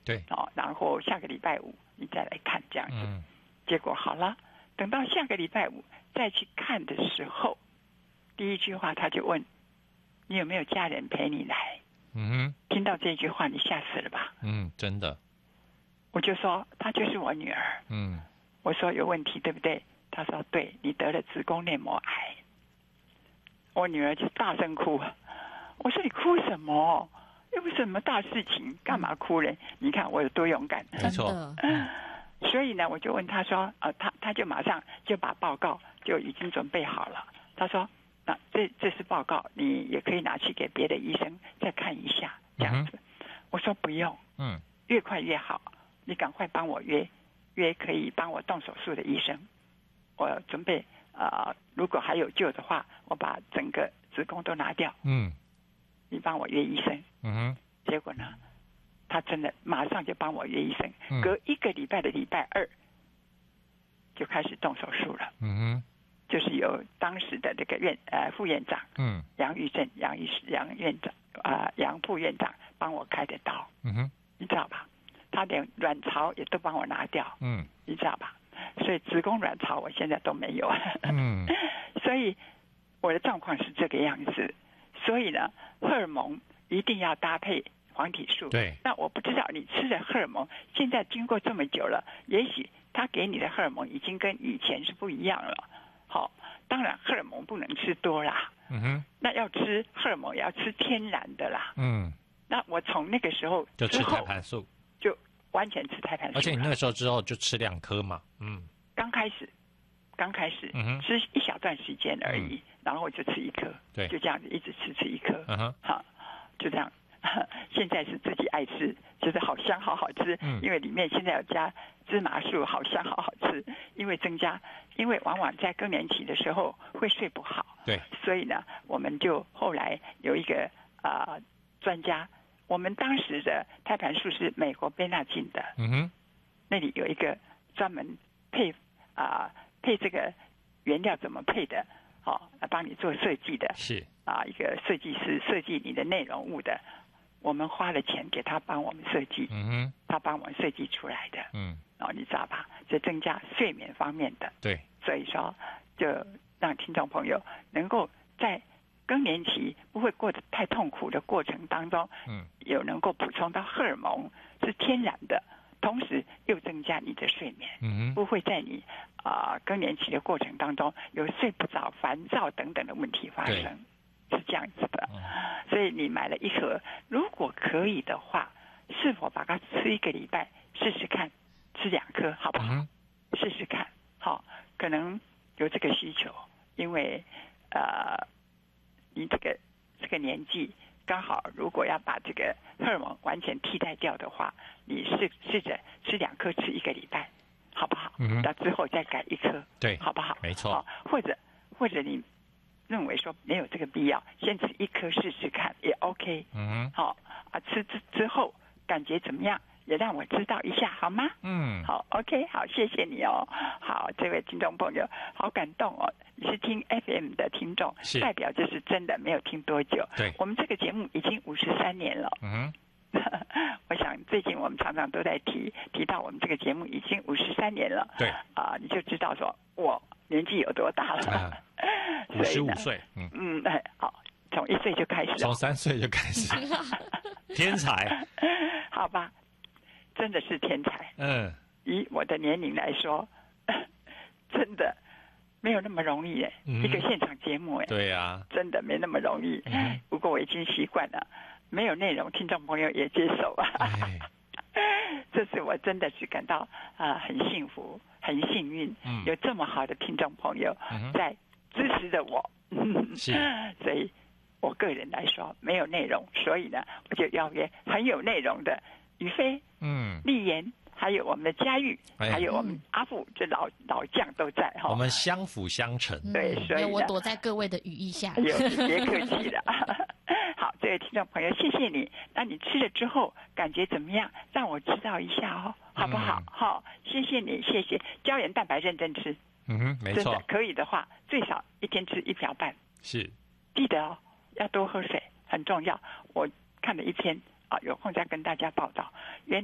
对， 然后下个礼拜五你再来看这样子。结果好了，等到下个礼拜五再去看的时候，第一句话他就问你有没有家人陪你来。听到这句话你吓死了吧？ 真的。 我就说她就是我女儿。我说有问题对不对？她说对，你得了子宫内膜癌。我女儿就大声哭。我说你哭什么？又不是什么大事情，干嘛哭呢？你看我有多勇敢。 没错。 所以呢，我就问她说，她就马上就把报告就已经准备好了。她说，那这是报告，你也可以拿去给别的医生再看一下，这样子。我说不用，越快越好，你赶快帮我约可以帮我动手术的医生。我准备如果还有救的话，我把整个子宫都拿掉。你帮我约医生。结果呢，他真的马上就帮我约医生，隔1个礼拜的礼拜二就开始动手术了。就是由当时的这个副院长，杨玉正杨院长杨副院长帮我开的刀。你知道吧？他连卵巢也都帮我拿掉。你知道吧？所以子宫卵巢我现在都没有。所以我的状况是这个样子。所以呢，荷尔蒙一定要搭配黄体素。 对。 那我不知道你吃的荷尔蒙，现在经过这么久了，也许他给你的荷尔蒙已经跟以前是不一样了。好，当然荷尔蒙不能吃多啦。那要吃荷尔蒙也要吃天然的啦。那我从那个时候就吃胎盘素， 就完全吃胎盘素。 而且你那个时候之后就吃2颗嘛。 刚开始吃一小段时间而已，然后我就吃1颗。对，就这样子一直吃1颗。好，就这样。现在是自己爱吃，觉得好香好好吃。因为里面现在有加芝麻素，好香好好吃。因为往往在更年期的时候会睡不好。 对， 所以呢，我们就后来有一个专家，我们当时的胎盘素是美国贝纳进的。那里有一个专门配这个原料怎么配的，来帮你做设计的。是一个设计师设计你的内容物的。我们花了钱给他帮我们设计。他帮我们设计出来的。你知道吧？这增加睡眠方面的。对，所以说就让听众朋友能够在更年期不会过得太痛苦的过程当中，有能够补充到荷尔蒙是天然的，同时又增加你的睡眠。不会在你更年期的过程当中有睡不着、烦躁等等的问题发生，是这样子的。所以你买了1盒，如果可以的话，是否把它吃1个礼拜试试看，吃2颗好不好？试试看。好，可能有这个需求，因为你这个年纪刚好，如果要把这个荷尔蒙完全替代掉的话，你试着吃2颗，吃1个礼拜，好不好？到之后再改1颗，对，好不好？没错。或者你认为说没有这个必要，先吃1颗试试看也 OK。好吃之后感觉怎么样？也让我知道一下好吗？好 ，OK， 好，谢谢你哦。好，这位听众朋友，好感动哦！你是听 FM 的听众，代表就是真的没有听多久。对，我们这个节目已经53年了。我想最近我们常常都在提到我们这个节目已经53年了。对，你就知道说我年纪有多大了。 55岁。 好，从1岁就开始， 从3岁就开始，天才， 好吧。真的是天才。以我的年龄来说，真的没有那么容易耶。一个现场节目，对呀，真的没那么容易。不过我已经习惯了，没有内容，听众朋友也接受啊。这次我真的是感到很幸福、很幸运，有这么好的听众朋友在支持着我。所以我个人来说没有内容，所以呢，我就邀约很有内容的于飞、丽妍，还有我们的佳玉，还有我们阿富，这老将都在哈。 我们相辅相成。 对，所以我躲在各位的羽翼下。 别客气了。好，这位听众朋友，谢谢你。那你吃了之后感觉怎么样？让我知道一下哦，好不好？好，谢谢你，谢谢。胶原蛋白认真吃。没错。真的可以的话，最少1天吃1瓢半。是。记得哦，要多喝水，很重要。我看了1篇有空再跟大家报道。